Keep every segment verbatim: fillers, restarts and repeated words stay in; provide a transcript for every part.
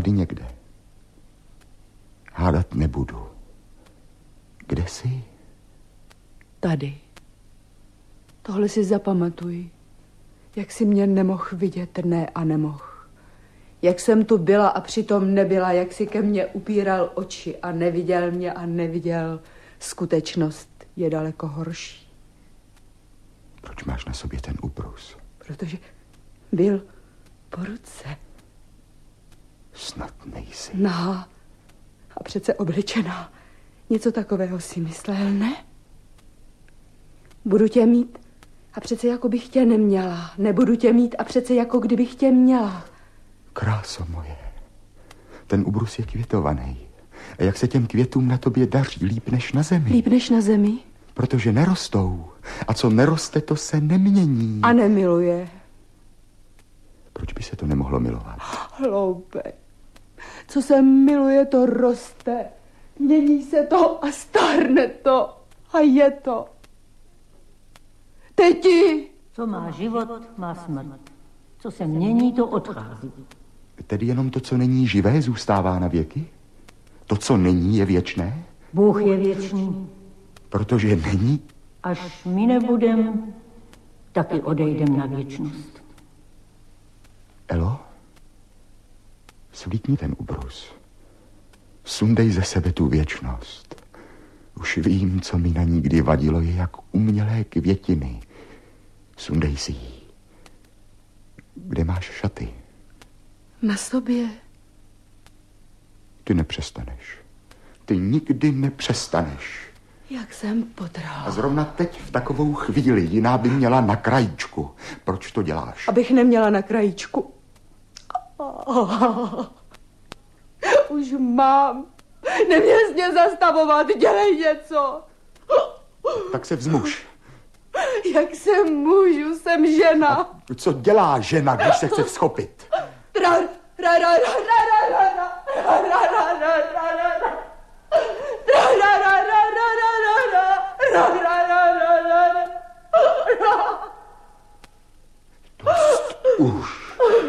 tady někde. Hádat nebudu. Kde jsi? Tady. Tohle si zapamatuj. Jak jsi mě nemohl vidět, ne a nemohl. Jak jsem tu byla a přitom nebyla, jak si ke mně upíral oči a neviděl mě a neviděl. Skutečnost je daleko horší. Proč máš na sobě ten ubrus? Protože byl po ruce. Snad nejsi. Nahá a přece oblečená. Něco takového si myslel, ne? Budu tě mít a přece jako bych tě neměla. Nebudu tě mít a přece jako kdybych tě měla. Kráso moje, ten ubrus je květovaný. A jak se těm květům na tobě daří, líp než na zemi. Líp než na zemi? Protože nerostou. A co neroste, to se nemění. A nemiluje. Proč by se to nemohlo milovat? Hloupé. Co se miluje, to roste. Mění se to a stárne to. A je to. Teti! Co má život, má smrt. Co se mění, to odchází. Tedy jenom to, co není živé, zůstává na věky? To, co není, je věčné? Bůh je věčný. Protože není? Až my nebudem, taky odejdem na věčnost. Elo, svítni ten ubrus. Sundej ze sebe tu věčnost. Už vím, co mi na ní kdy vadilo, je jak umělé květiny. Sundej si ji. Kde máš šaty? Na sobě. Ty nepřestaneš. Ty nikdy nepřestaneš. Jak jsem potrhla. A zrovna teď v takovou chvíli jiná by měla na krajíčku. Proč to děláš? Abych neměla na krajíčku. Oh, už mám. Neměl jsi mě zastavovat, dělej něco. Tak se vzmuž. Jak se můžu, jsem žena. A co dělá žena, když se chce vzchopit? Ra, ra, ra, ra, ra, ra, ra, ra, ra, ra, ra, ra, ra, ra. Ra, ra, ra, ra, ra, ra, ra, ra, ra, ra, ra, ra. Dost už.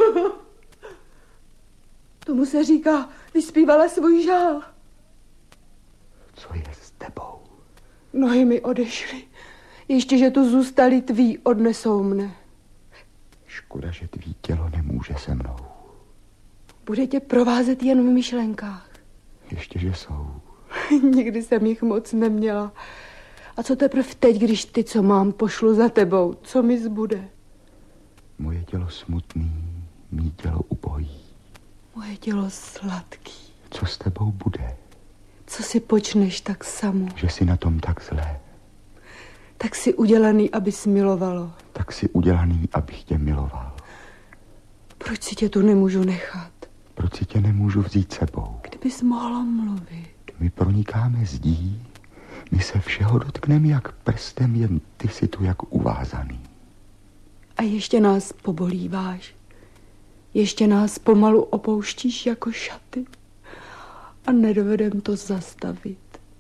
Tomu se říká, vyspívala svůj žál. Co je s tebou? Nohy mi odešly. Ještě, že tu zůstali tví, odnesou mne. Škoda, že tvý tělo nemůže se mnou. Bude tě provázet jen v myšlenkách. Ještě, že jsou. Nikdy jsem jich moc neměla. A co teprv teď, když ty, co mám, pošlu za tebou? Co mi zbude? Moje tělo smutný, mý tělo ubohý. Moje tělo sladký. Co s tebou bude? Co si počneš tak samo? Že jsi na tom tak zlé. Tak si udělaný, abys milovalo. Tak si udělaný, abych tě miloval. Proč si tě tu nemůžu nechat? Proč si tě nemůžu vzít sebou? Kdybys mohla mluvit. My pronikáme zdí, my se všeho dotkneme jak prstem, jen ty si tu jak uvázaný. A ještě nás pobolíváš. Ještě nás pomalu opouštíš jako šaty. A nedovedem to zastavit.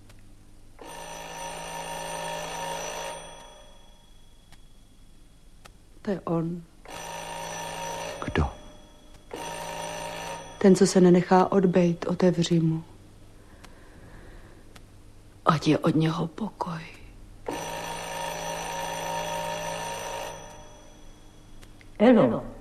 To je on. Kdo? Ten, co se nenechá odbejt, otevři mu. Ať je od něho pokoj. Elo.